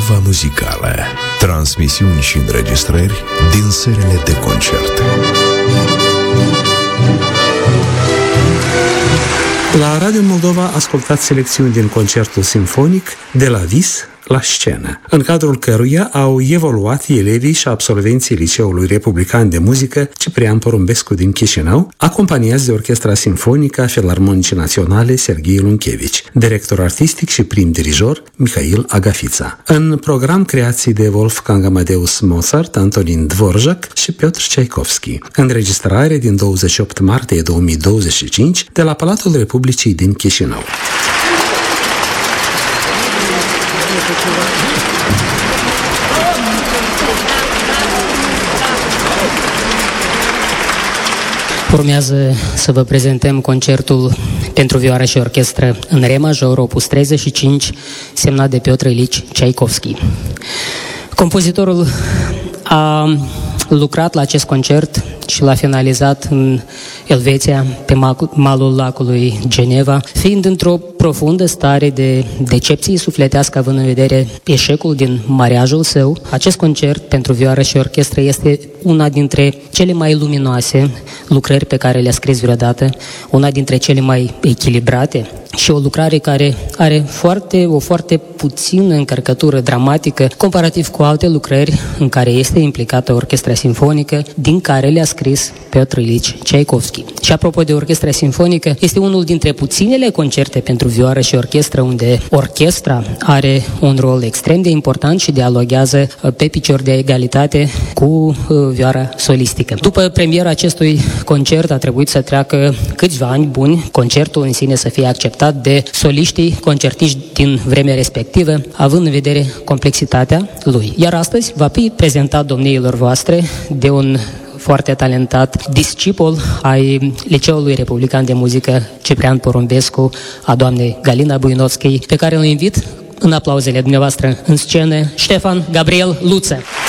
Nava muzicală. Transmisiuni și înregistrări din serile de concerte. La Radio Moldova ascultați selecțiuni din concertul simfonic De la vis la scenă, în cadrul căruia au evoluat elevii și absolvenții Liceului Republican de Muzică Ciprian Porumbescu din Chișinău, acompaniați de Orchestra Simfonică a Filarmonicii Naționale Serghei Lunchevici, director artistic și prim dirijor Mihail Agafița. În program creații de Wolfgang Amadeus Mozart, Antonin Dvorak și Piotr Tchaikovsky. Înregistrare din 28 martie 2025 de la Palatul Republicii din Chișinău. Urmează să vă prezentăm concertul pentru vioară și orchestră în re major, opus 35, semnat de Piotr Ilich Tchaikovsky. Compozitorul a lucrat la acest concert și l-a finalizat în Elveția, pe malul lacului Geneva, fiind într-o profundă stare de decepție sufletească, având în vedere eșecul din mariajul său. Acest concert pentru vioară și orchestră este una dintre cele mai luminoase lucrări pe care le-a scris vreodată, una dintre cele mai echilibrate și o lucrare care are o foarte puțină încărcătură dramatică comparativ cu alte lucrări în care este implicată orchestra simfonică, din care le-a scris Piotr Ilich Tchaikovsky. Și apropo de orchestra simfonică, este unul dintre puținele concerte pentru vioară și orchestră unde orchestra are un rol extrem de important și dialoghează pe picior de egalitate cu vioara solistică. După premiera acestui concert a trebuit să treacă câțiva ani buni, concertul în sine să fie acceptat de soliștii concertiști din vremea respectivă, având în vedere complexitatea lui. Iar astăzi va fi prezentat domniilor voastre de un foarte talentat discipol ai Liceului Republican de Muzică Ciprian Porumbescu, a doamnei Galina Buinovski, pe care îl invit în aplauzele dumneavoastră în scenă, Ștefan Gabriel Luță.